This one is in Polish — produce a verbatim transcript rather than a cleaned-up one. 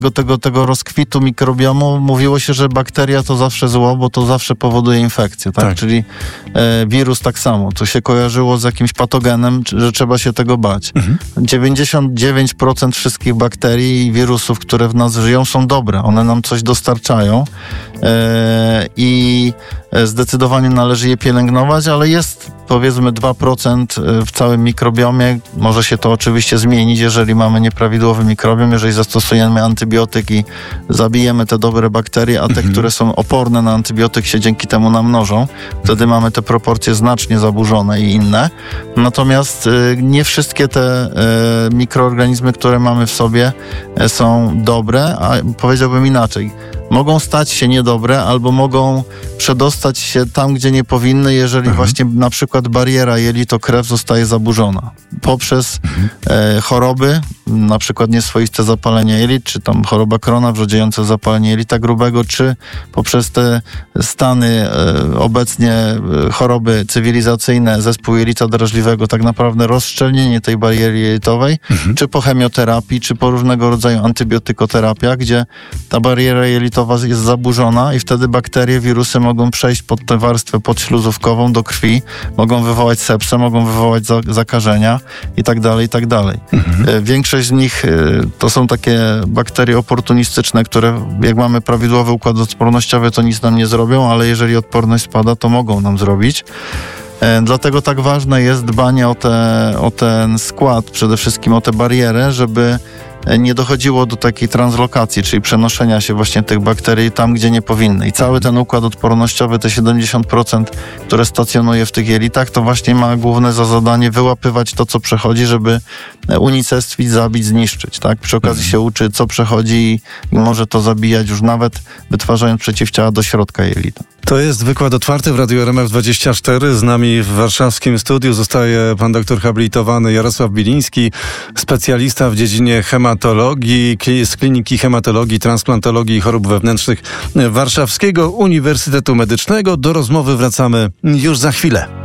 tego, tego rozkwitu mikrobiomu mówiło się, że bakteria to zawsze zło, bo to zawsze powoduje infekcję, tak? Tak. Czyli e, wirus tak samo. To się kojarzyło z jakimś patogenem, że trzeba się tego bać. Mhm. dziewięćdziesiąt dziewięć procent wszystkich bakterii i wirusów, które w nas żyją, są dobre. One nam coś dostarczają e, i zdecydowanie należy je pielęgnować, ale jest powiedzmy dwa procent w całym mikrobiomie. Może się to oczywiście zmienić, jeżeli mamy nieprawidłowy mikrobiom, jeżeli zastosujemy antybiotyk i zabijemy te dobre bakterie, a te, mhm. które są oporne na antybiotyk, się dzięki temu namnożą. Wtedy mamy te proporcje znacznie zaburzone i inne. Natomiast y, nie wszystkie te y, mikroorganizmy, które mamy w sobie, y, są dobre, a powiedziałbym inaczej. Mogą stać się niedobre albo mogą przedostać się tam, gdzie nie powinny, jeżeli mhm. właśnie na przykład bariera jelito-krew zostaje zaburzona. Poprzez mhm. e, choroby, na przykład nieswoiste zapalenie jelit, czy tam choroba Crohna, wrzodziejące zapalenie jelita grubego, czy poprzez te stany e, obecnie e, choroby cywilizacyjne, zespół jelita drażliwego, tak naprawdę rozszczelnienie tej bariery jelitowej, mhm. czy po chemioterapii, czy po różnego rodzaju antybiotykoterapiach, gdzie ta bariera jelitowa jest zaburzona i wtedy bakterie, wirusy mogą przejść pod tę warstwę podśluzówkową do krwi, mogą wywołać sepsę, mogą wywołać za- zakażenia i tak dalej, i tak dalej. Mhm. Większość z nich to są takie bakterie oportunistyczne, które jak mamy prawidłowy układ odpornościowy, to nic nam nie zrobią, ale jeżeli odporność spada, to mogą nam zrobić. Dlatego tak ważne jest dbanie o, te, o ten skład, przede wszystkim o tę barierę, żeby nie dochodziło do takiej translokacji, czyli przenoszenia się właśnie tych bakterii tam, gdzie nie powinny. I cały ten układ odpornościowy, te siedemdziesiąt procent, które stacjonuje w tych jelitach, to właśnie ma główne za zadanie wyłapywać to, co przechodzi, żeby unicestwić, zabić, zniszczyć. Tak? Przy okazji się uczy, co przechodzi i może to zabijać już nawet wytwarzając przeciwciała do środka jelita. To jest wykład otwarty w Radiu R M F dwadzieścia cztery. Z nami w warszawskim studiu zostaje pan doktor habilitowany Jarosław Biliński, specjalista w dziedzinie hematologii, z Kliniki Hematologii, Transplantologii i Chorób Wewnętrznych Warszawskiego Uniwersytetu Medycznego. Do rozmowy wracamy już za chwilę.